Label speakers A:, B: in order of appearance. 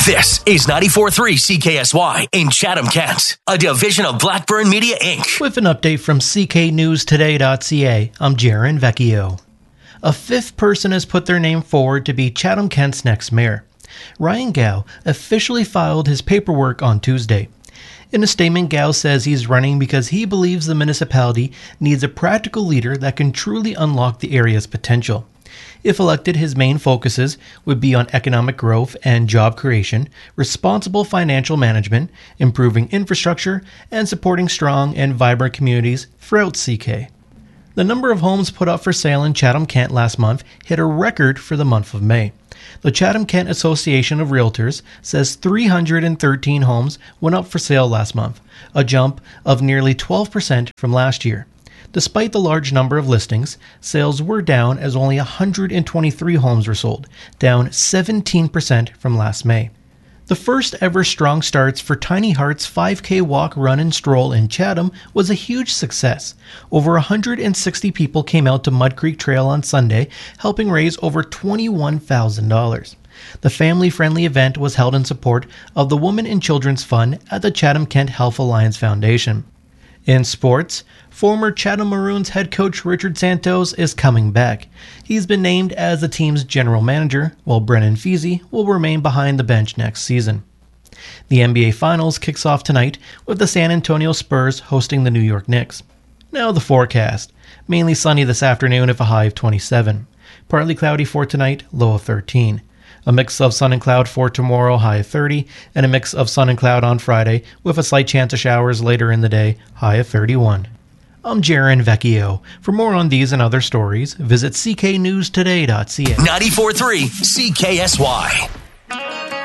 A: This is 94.3 CKSY in Chatham, Kent, a division of Blackburn Media, Inc.
B: With an update from cknewstoday.ca, I'm Jaron Vecchio. A fifth person has put their name forward to be Chatham, Kent's next mayor. Ryan Gow officially filed his paperwork on Tuesday. In a statement, Gow says he's running because he believes the municipality needs a practical leader that can truly unlock the area's potential. If elected, his main focuses would be on economic growth and job creation, responsible financial management, improving infrastructure, and supporting strong and vibrant communities throughout CK. The number of homes put up for sale in Chatham-Kent last month hit a record for the month of May. The Chatham-Kent Association of Realtors says 313 homes went up for sale last month, a jump of nearly 12% from last year. Despite the large number of listings, sales were down as only 123 homes were sold, down 17% from last May. The first ever Strong Starts for Tiny Hearts 5K walk, run, and stroll in Chatham was a huge success. Over 160 people came out to Mud Creek Trail on Sunday, helping raise over $21,000. The family-friendly event was held in support of the Women and Children's Fund at the Chatham-Kent Health Alliance Foundation. In sports, former Chatham Maroons head coach Richard Santos is coming back. He's been named as the team's general manager, while Brennan Feasy will remain behind the bench next season. The NBA Finals kicks off tonight with the San Antonio Spurs hosting the New York Knicks. Now the forecast. Mainly sunny this afternoon with a high of 27. Partly cloudy for tonight, low of 13. A mix of sun and cloud for tomorrow, high of 30, and a mix of sun and cloud on Friday, with a slight chance of showers later in the day, high of 31. I'm Jaron Vecchio. For more on these and other stories, visit cknewstoday.ca.
A: 94.3 CKSY.